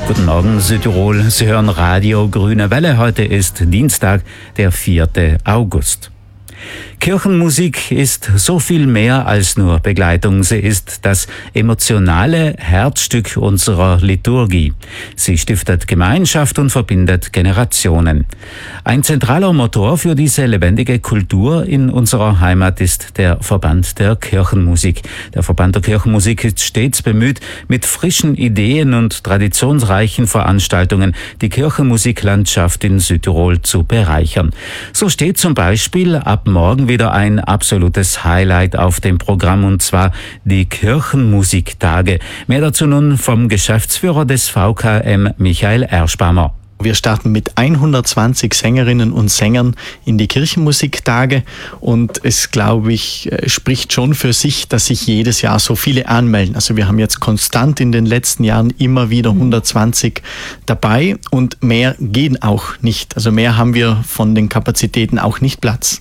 Guten Morgen Südtirol, Sie hören Radio Grüne Welle. Heute ist Dienstag, der 4. August. Kirchenmusik ist so viel mehr als nur Begleitung. Sie ist das emotionale Herzstück unserer Liturgie. Sie stiftet Gemeinschaft und verbindet Generationen. Ein zentraler Motor für diese lebendige Kultur in unserer Heimat ist der Verband der Kirchenmusik. Der Verband der Kirchenmusik ist stets bemüht, mit frischen Ideen und traditionsreichen Veranstaltungen die Kirchenmusiklandschaft in Südtirol zu bereichern. So steht zum Beispiel ab morgen wieder ein absolutes Highlight auf dem Programm, und zwar die Kirchenmusiktage. Mehr dazu nun vom Geschäftsführer des VKM, Michael Erschbamer. Wir starten mit 120 Sängerinnen und Sängern in die Kirchenmusiktage, und es, glaube ich, spricht schon für sich, dass sich jedes Jahr so viele anmelden. Also wir haben jetzt konstant in den letzten Jahren immer wieder 120 dabei, und mehr gehen auch nicht. Also mehr haben wir von den Kapazitäten auch nicht Platz.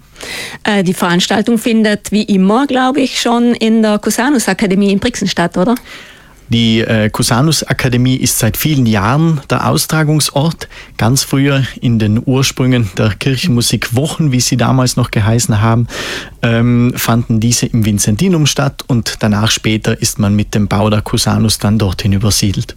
Die Veranstaltung findet wie immer, glaube ich, schon in der Cusanus Akademie in Brixen statt, oder? Die Cusanus Akademie ist seit vielen Jahren der Austragungsort. Ganz früher in den Ursprüngen der Kirchenmusikwochen, wie sie damals noch geheißen haben, fanden diese im Vincentinum statt, und danach später ist man mit dem Bau der Cusanus dann dorthin übersiedelt.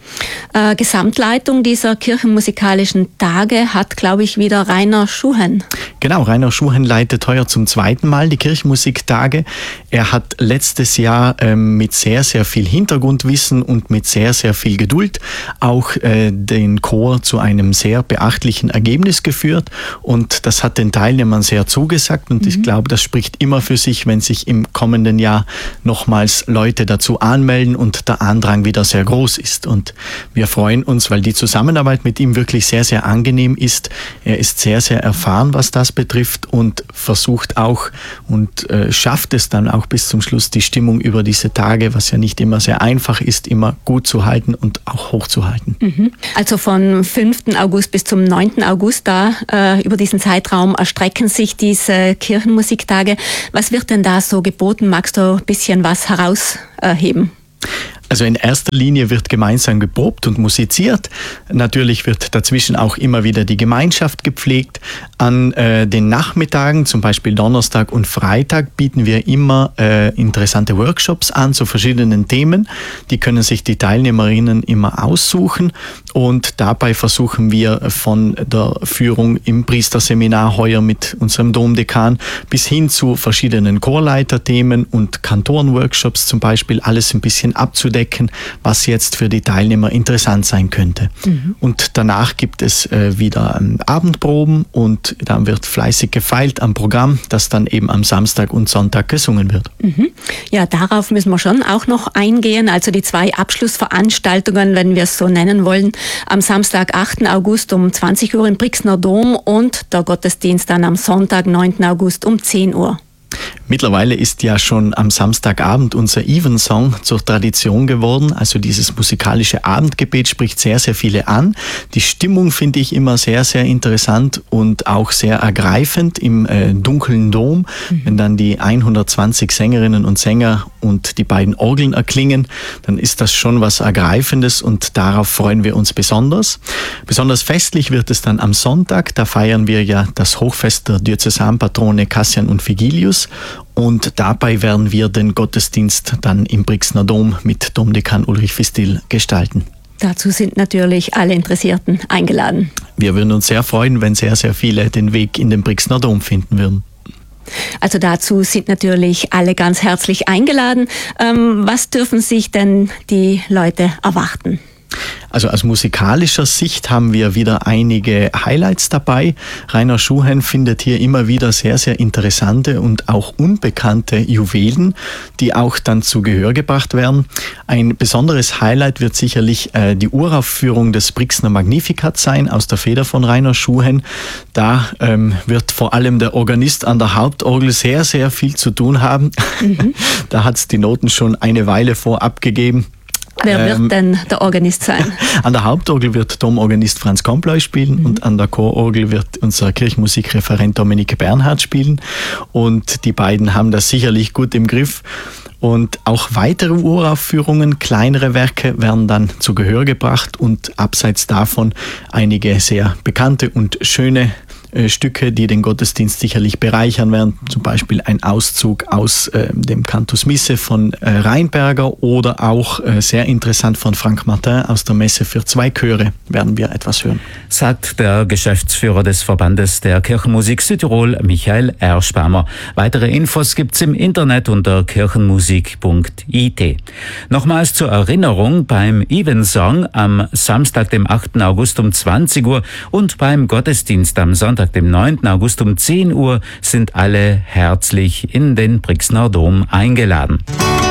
Gesamtleitung dieser kirchenmusikalischen Tage hat, glaube ich, wieder Rainer Schuhen. Genau, Rainer Schuhen leitet heuer zum zweiten Mal die Kirchenmusiktage. Er hat letztes Jahr mit sehr, sehr viel Hintergrundwissen und mit sehr, sehr viel Geduld auch den Chor zu einem sehr beachtlichen Ergebnis geführt, und das hat den Teilnehmern sehr zugesagt, und ich glaube, das spricht immer für sich, wenn sich im kommenden Jahr nochmals Leute dazu anmelden und der Andrang wieder sehr groß ist. Und wir freuen uns, weil die Zusammenarbeit mit ihm wirklich sehr, sehr angenehm ist. Er ist sehr, sehr erfahren, was das betrifft, und versucht auch und schafft es dann auch bis zum Schluss, die Stimmung über diese Tage, was ja nicht immer sehr einfach ist, immer gut zu halten und auch hochzuhalten. Also von 5. August bis zum 9. August, da über diesen Zeitraum erstrecken sich diese Kirchenmusiktage. Was wird denn da so geboten? Magst du ein bisschen was herausheben? Also in erster Linie wird gemeinsam geprobt und musiziert. Natürlich wird dazwischen auch immer wieder die Gemeinschaft gepflegt. An den Nachmittagen, zum Beispiel Donnerstag und Freitag, bieten wir immer interessante Workshops an zu verschiedenen Themen. Die können sich die Teilnehmerinnen immer aussuchen, und dabei versuchen wir von der Führung im Priesterseminar heuer mit unserem Domdekan bis hin zu verschiedenen Chorleiterthemen und Kantorenworkshops zum Beispiel alles ein bisschen abzudecken, was jetzt für die Teilnehmer interessant sein könnte. Und danach gibt es wieder Abendproben, und dann wird fleißig gefeilt am Programm, das dann eben am Samstag und Sonntag gesungen wird. Ja, darauf müssen wir schon auch noch eingehen. Also die 2 Abschlussveranstaltungen, wenn wir es so nennen wollen, am Samstag, 8. August um 20 Uhr im Brixner Dom, und der Gottesdienst dann am Sonntag, 9. August um 10 Uhr. Mittlerweile ist ja schon am Samstagabend unser Evensong zur Tradition geworden. Also dieses musikalische Abendgebet spricht sehr, sehr viele an. Die Stimmung finde ich immer sehr, sehr interessant und auch sehr ergreifend im dunklen Dom. Wenn dann die 120 Sängerinnen und Sänger und die beiden Orgeln erklingen, dann ist das schon was Ergreifendes, und darauf freuen wir uns besonders. Besonders festlich wird es dann am Sonntag. Da feiern wir ja das Hochfest der Diözesanpatrone Kassian und Vigilius. Und dabei werden wir den Gottesdienst dann im Brixner Dom mit Domdekan Ulrich Fistil gestalten. Dazu sind natürlich alle Interessierten eingeladen. Wir würden uns sehr freuen, wenn sehr, sehr viele den Weg in den Brixner Dom finden würden. Also dazu sind natürlich alle ganz herzlich eingeladen. Was dürfen sich denn die Leute erwarten? Also aus musikalischer Sicht haben wir wieder einige Highlights dabei. Rainer Schuhen findet hier immer wieder sehr, sehr interessante und auch unbekannte Juwelen, die auch dann zu Gehör gebracht werden. Ein besonderes Highlight wird sicherlich die Uraufführung des Brixner Magnificat sein, aus der Feder von Rainer Schuhen. Da wird vor allem der Organist an der Hauptorgel sehr, sehr viel zu tun haben. Da hat es die Noten schon eine Weile vorab gegeben. Wer wird denn der Organist sein? An der Hauptorgel wird Domorganist Franz Kompleu spielen und an der Chororgel wird unser Kirchenmusikreferent Dominik Bernhard spielen. Und die beiden haben das sicherlich gut im Griff. Und auch weitere Uraufführungen, kleinere Werke werden dann zu Gehör gebracht und abseits davon einige sehr bekannte und schöne Stücke, die den Gottesdienst sicherlich bereichern werden. Zum Beispiel ein Auszug aus dem Cantus Misse von Rheinberger oder auch sehr interessant von Frank Martin aus der Messe für 2 Chöre werden wir etwas hören. Sagt der Geschäftsführer des Verbandes der Kirchenmusik Südtirol, Michael Erschbamer. Weitere Infos gibt's im Internet unter kirchenmusik.it. Nochmals zur Erinnerung, beim Evensong am Samstag, dem 8. August um 20 Uhr und beim Gottesdienst am Sonntag, dem 9. August um 10 Uhr sind alle herzlich in den Brixner Dom eingeladen.